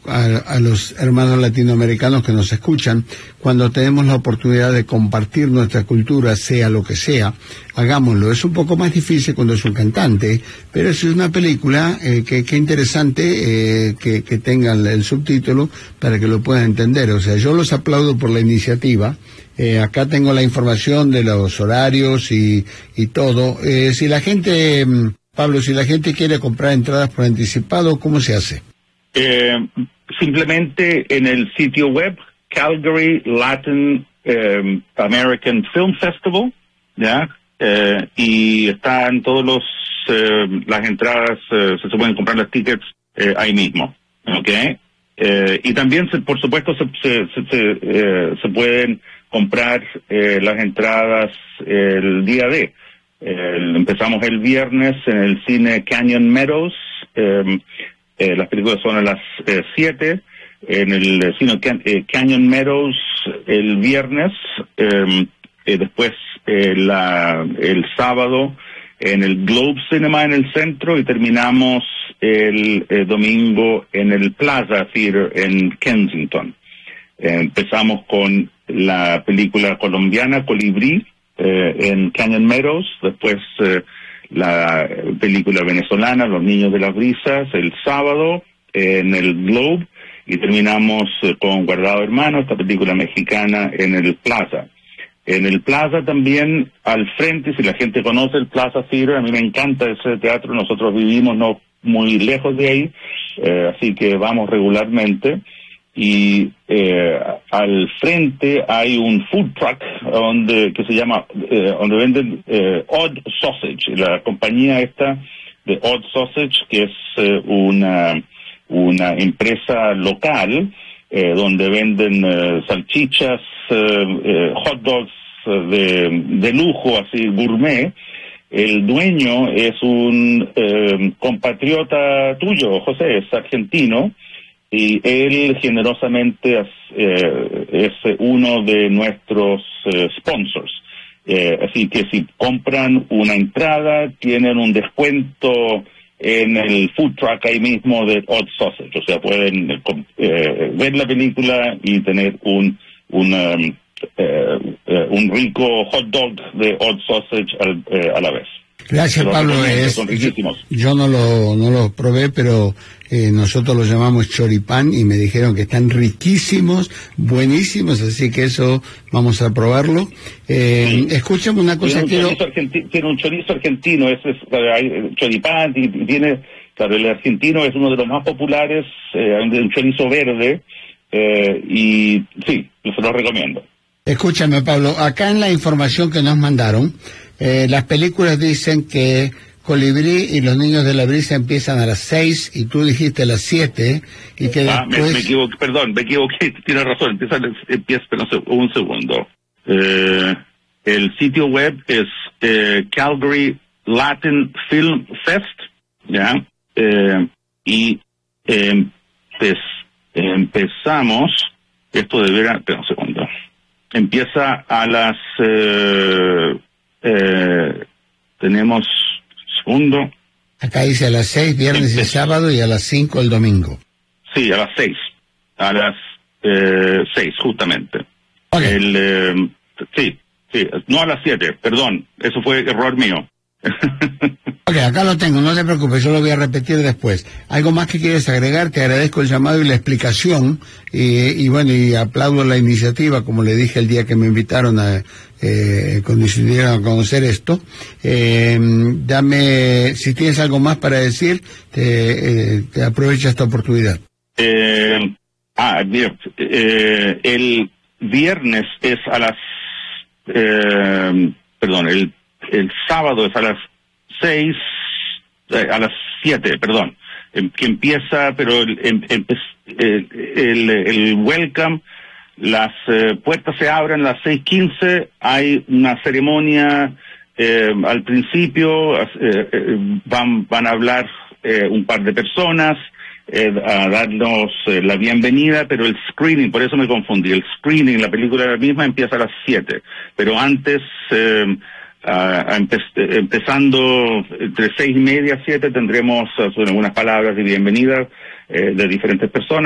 a los hermanos latinoamericanos que nos escuchan, cuando tenemos la oportunidad de compartir nuestra cultura, sea lo que sea, hagámoslo. Es un poco más difícil cuando es un cantante, pero es una película que interesante que tenga el subtítulo para que lo puedan entender. O sea, yo los aplaudo por la iniciativa. Acá tengo la información de los horarios y todo. Si la gente, Pablo, si la gente quiere comprar entradas por anticipado, ¿cómo se hace? Simplemente en el sitio web Calgary Latin American Film Festival, ¿ya? Y están todos las entradas, se pueden comprar las tickets ahí mismo, ¿ok? Y también, por supuesto, se pueden comprar las entradas el día de. Empezamos el viernes en el cine Canyon Meadows. Las películas son a las 7. En el cine Canyon Meadows el viernes. Después el sábado en el Globe Cinema en el centro, y terminamos el domingo en el Plaza Theater en Kensington. Empezamos con la película colombiana Colibrí en Canyon Meadows, después la película venezolana Los Niños de las Brisas el sábado en el Globe, y terminamos con Guardado Hermano, esta película mexicana, en el Plaza. En el Plaza también, al frente, si la gente conoce el Plaza Theater, a mí me encanta ese teatro, nosotros vivimos no muy lejos de ahí, así que vamos regularmente. Y al frente hay un food truck que se llama, donde venden Odd Sausage, la compañía esta de Odd Sausage, que es una empresa local donde venden salchichas, hot dogs de lujo, así gourmet. El dueño es un compatriota tuyo, José, es argentino, y él generosamente es uno de nuestros sponsors. Así que si compran una entrada, tienen un descuento en el food truck ahí mismo de Odd Sausage. O sea, pueden ver la película y tener un rico hot dog de Odd Sausage a la vez. Gracias, Pablo. Son riquísimos. Yo no lo probé, pero nosotros los llamamos choripán y me dijeron que están riquísimos, buenísimos, así que eso vamos a probarlo. Sí. Escúchame una cosa. Tiene un chorizo argentino, hay choripán, y tiene, claro, el argentino es uno de los más populares, un chorizo verde, y sí, se lo recomiendo. Escúchame, Pablo, acá en la información que nos mandaron, las películas dicen que Colibrí y Los Niños de la Brisa empiezan a las 6 y tú dijiste a las 7 y que después... me equivoqué, tienes razón, empieza un segundo. El sitio web es Calgary Latin Film Fest, ¿ya? Y empezamos, esto deberá, espera un segundo, empieza a las... tenemos... Segundo. Acá dice a las 6 viernes y sábado y a las 5 el domingo. Sí, a las 6. A las 6, justamente. Okay. Sí, no a las 7, perdón, eso fue error mío. Ok, acá lo tengo, no te preocupes, yo lo voy a repetir después. ¿Algo más que quieres agregar? Te agradezco el llamado y la explicación, y bueno, y aplaudo la iniciativa, como le dije el día que me invitaron cuando decidieron a conocer esto. Dame, si tienes algo más para decir, te aprovecha esta oportunidad. Mira, el viernes es a las, el sábado es a las 6, a las 7, perdón, que empieza, pero el welcome, las puertas se abren a las 6:15, hay una ceremonia al principio, van a hablar un par de personas, a darnos la bienvenida, pero el screening, por eso me confundí, el screening, la película misma empieza a las 7, pero antes... empezando entre 6:30 y 7 tendremos algunas palabras de bienvenida de diferentes personas.